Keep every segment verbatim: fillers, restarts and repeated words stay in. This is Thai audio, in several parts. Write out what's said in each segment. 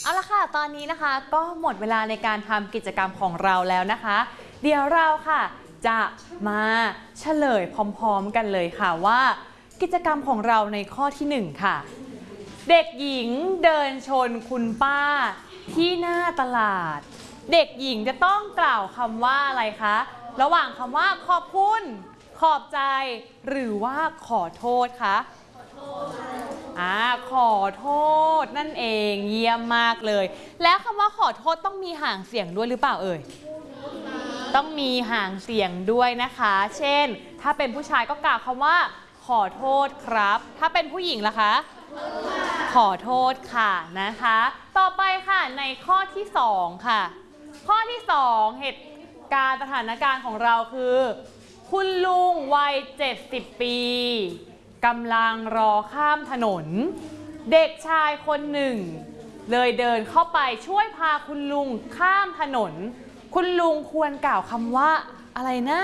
เอาละค่ะตอนนี้นะคะก็หมดเวลาในการทำกิจกรรมของเราแล้วนะคะ เดี๋ยวเราค่ะจะมาเฉลยพร้อมๆกันเลยค่ะว่ากิจกรรมของเราในข้อที่หนึ่งค่ะเด็กหญิงเดินชนคุณป้าที่หน้าตลาดเด็กหญิงจะต้องกล่าวคำว่าอะไรคะระหว่างคำว่าขอบคุณขอบใจหรือว่าขอโทษคะอ่าขอโทษนั่นเองเยี่ยมมากเลยแล้วคำว่าขอโทษต้องมีหางเสียงด้วยหรือเปล่าเอ่ยต้องมีหางเสียงด้วยนะคะเช่นถ้าเป็นผู้ชายก็กล่าวคำว่าขอโทษครับถ้าเป็นผู้หญิงล่ะคะขอโทษค่ะนะคะต่อไปค่ะในข้อที่สองค่ะข้อที่สองเหตุการณ์สถานการณ์ของเราคือคุณลุงวัยเจ็ดสิบปีกำลังรอข้ามถนนเด็กชายคนหนึ่งเลยเดินเข้าไปช่วยพาคุณลุงข้ามถนนคุณลุงควรกล่าวคำว่าอะไรนะ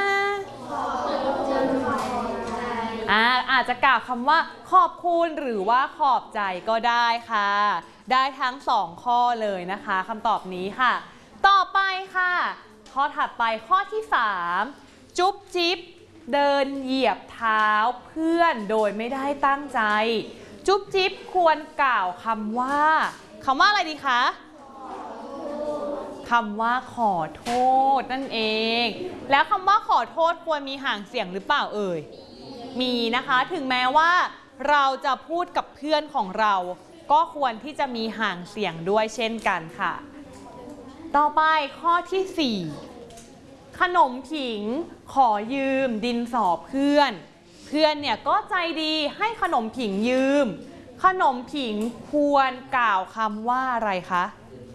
อ่าอาจจะกล่าวคำว่าขอบคุณหรือว่าขอบใจก็ได้ค่ะได้ทั้งสองข้อเลยนะคะคำตอบนี้ค่ะต่อไปค่ะข้อถัดไปข้อที่สามจุ๊บจิ๊บเดินเหยียบเท้าเพื่อนโดยไม่ได้ตั้งใจจุ๊บจิ๊บควรกล่าวคำว่าคำว่าอะไรดีคะคำว่าขอโทษนั่นเองแล้วคำว่าขอโทษควรมีหางเสียงหรือเปล่าเอ่ยมีนะคะถึงแม้ว่าเราจะพูดกับเพื่อนของเราก็ควรที่จะมีหางเสียงด้วยเช่นกันค่ะต่อไปข้อที่สี่ขนมผิงขอยืมดินสอเพื่อนเพื่อนเนี่ยก็ใจดีให้ขนมผิงยืมขนมผิงควรกล่าวคำว่าอะไรคะ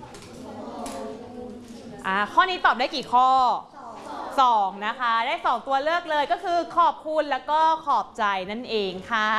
อ่าข้อนี้ตอบได้กี่ข้อสองนะคะได้สองตัวเลือกเลยก็คือขอบคุณแล้วก็ขอบใจนั่นเองค่ะ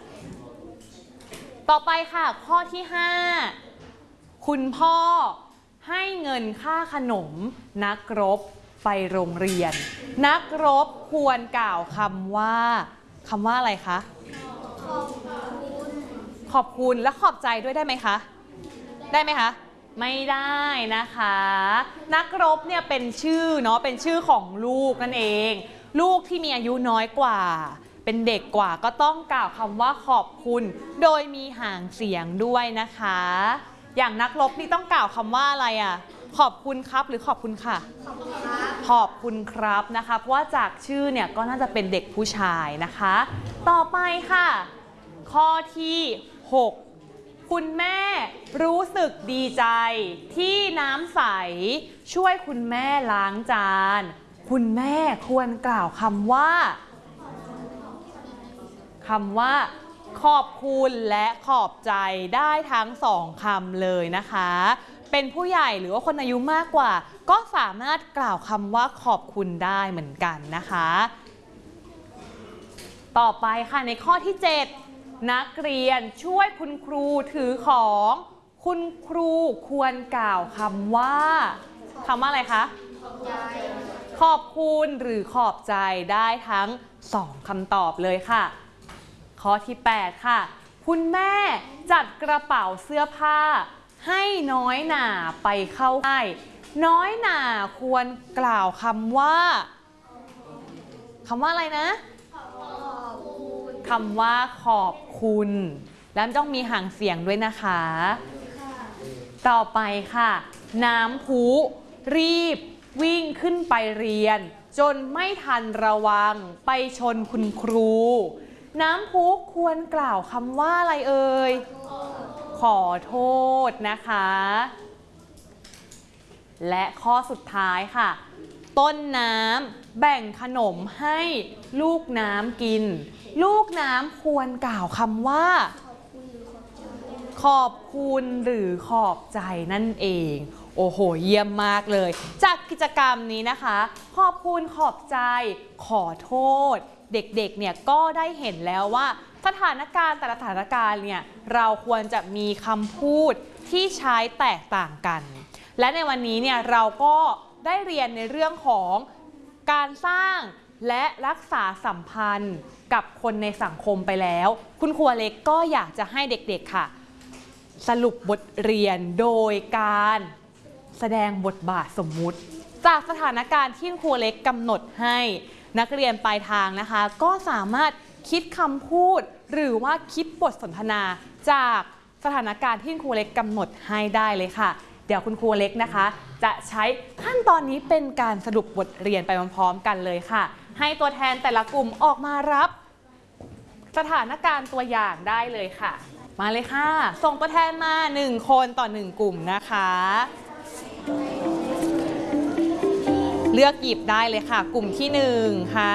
ต่อไปค่ะข้อที่ห้าคุณพ่อให้เงินค่าขนมนักรบไปโรงเรียนนักรบควรกล่าวคำว่าคำว่าอะไรคะขอบคุณขอบคุณและขอบใจด้วยได้ไหมคะได้ไหมคะไม่ได้นะคะนักรบเนี่ยเป็นชื่อเนาะเป็นชื่อของลูกนั่นเองลูกที่มีอายุน้อยกว่าเป็นเด็กกว่าก็ต้องกล่าวคำว่าขอบคุณโดยมีหางเสียงด้วยนะคะอย่างนักรบนี่ต้องกล่าวคำว่าอะไรอ่ะขอบคุณครับหรือขอบคุณค่ะขอบคุณครับนะคะเพราะว่าจากชื่อเนี่ยก็น่าจะเป็นเด็กผู้ชายนะคะต่อไปค่ะข้อที่หกคุณแม่รู้สึกดีใจที่น้ำใสช่วยคุณแม่ล้างจานคุณแม่ควรกล่าวคำว่าคำว่าขอบคุณและขอบใจได้ทั้งสองคำเลยนะคะเป็นผู้ใหญ่หรือว่าคนอายุมากกว่าก็สามารถกล่าวคำว่าขอบคุณได้เหมือนกันนะคะต่อไปค่ะในข้อที่เจ็ดนักเรียนช่วยคุณครูถือของคุณครูควรกล่าวคำว่าคำว่าอะไรคะขอบคุณหรือขอบใจได้ทั้งสองคำตอบเลยค่ะข้อที่แปดค่ะคุณแม่จัดกระเป๋าเสื้อผ้าให้น้อยหน่าไปเข้าค่ายน้อยหน่าควรกล่าวคำว่าคำว่าอะไรนะคำว่าขอบคุณแล้วต้องมีหางเสียงด้วยนะคะต่อไปค่ะน้ำพุรีบวิ่งขึ้นไปเรียนจนไม่ทันระวังไปชนคุณครูน้ำพุควรกล่าวคำว่าอะไรเอ่ยขอโทษนะคะและข้อสุดท้ายค่ะต้นน้ำแบ่งขนมให้ลูกน้ำกินลูกน้ำควรกล่าวคำว่าขอบคุณหรือขอบใจนั่นเองโอ้โหเยี่ยมมากเลยจากกิจกรรมนี้นะคะขอบคุณขอบใจขอโทษเด็กๆเนี่ยก็ได้เห็นแล้วว่าสถานการณ์แต่ละสถานการณ์เนี่ยเราควรจะมีคำพูดที่ใช้แตกต่างกันและในวันนี้เนี่ยเราก็ได้เรียนในเรื่องของการสร้างและรักษาสัมพันธ์กับคนในสังคมไปแล้วคุณครูเล็กก็อยากจะให้เด็กๆค่ะสรุปบทเรียนโดยการแสดงบทบาทสมมุติ จากสถานการณ์ที่ครูเล็กกำหนดให้นักเรียนปลายทางนะคะก็สามารถคิดคำพูดหรือว่าคิดบทสนทนาจากสถานการณ์ที่ครูเล็กกำหนดให้ได้เลยค่ะเดี๋ยวคุณครูเล็กนะคะจะใช้ขั้นตอนนี้เป็นการสรุปบทเรียนไปพร้อมๆกันเลยค่ะให้ตัวแทนแต่ละกลุ่มออกมารับสถานการณ์ตัวอย่างได้เลยค่ะมาเลยค่ะส่งตัวแทนมาหนึ่งคนต่อหนึ่งกลุ่มนะคะเลือกหยิบได้เลยค่ะกลุ่มที่หนึ่งค่ะ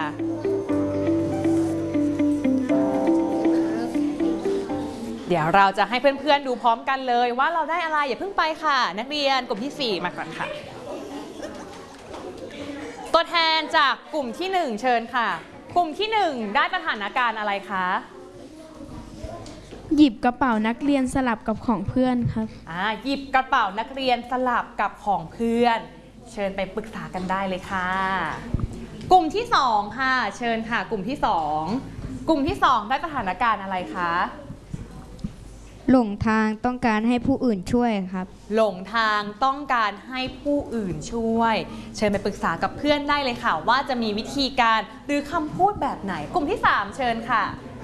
เดี๋ยวเราจะให้เพื่อนๆดูพร้อมกันเลยว่าเราได้อะไรอย่าเพิ่งไปค่ะนักเรียนกลุ่มที่สี่มาก่อนค่ะตัวแทนจากกลุ่มที่หนึ่งเชิญค่ะกลุ่มที่หนึ่งได้สถานการณ์อะไรคะหยิบกระเป๋านักเรียนสลับกับของเพื่อนครับอ่าหยิบกระเป๋านักเรียนสลับกับของเพื่อนเชิญไปปรึกษากันได้เลยค่ะกลุ่มที่สองค่ะเชิญค่ะกลุ่มที่สองกลุ่มที่สองได้สถานการณ์อะไรคะหลงทางต้องการให้ผู้อื่นช่วยครับหลงทางต้องการให้ผู้อื่นช่วยเชิญไปปรึกษากับเพื่อนได้เลยค่ะว่าจะมีวิธีการหรือคำพูดแบบไหนกลุ่มที่สามเชิญค่ะ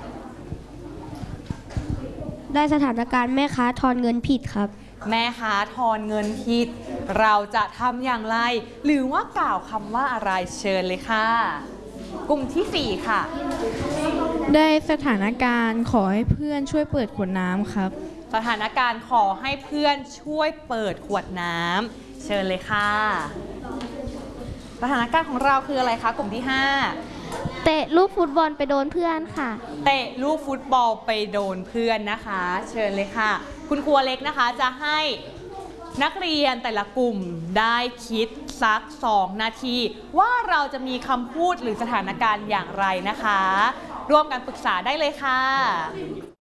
ได้สถานการณ์แม่ค้าทอนเงินผิดครับแม่ค้าทอนเงินผิดเราจะทำอย่างไรหรือว่ากล่าวคำว่าอะไรเชิญเลยค่ะกลุ่มที่สี่ค่ะได้สถานการณ์ขอให้เพื่อนช่วยเปิดขวดน้ำครับสถานการณ์ขอให้เพื่อนช่วยเปิดขวดน้ำเชิญเลยค่ะสถานการณ์ของเราคืออะไรคะกลุ่มที่ห้าเตะลูกฟุตบอลไปโดนเพื่อนค่ะเตะลูกฟุตบอลไปโดนเพื่อนนะคะเชิญเลยค่ะคุณครูเล็กนะคะจะให้นักเรียนแต่ละกลุ่มได้คิดสักสองนาทีว่าเราจะมีคำพูดหรือสถานการณ์อย่างไรนะคะร่วมกันปรึกษาได้เลยค่ะ